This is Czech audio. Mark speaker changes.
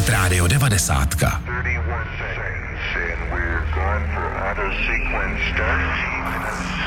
Speaker 1: Hit Radio 90.
Speaker 2: And we're going for auto sequence start.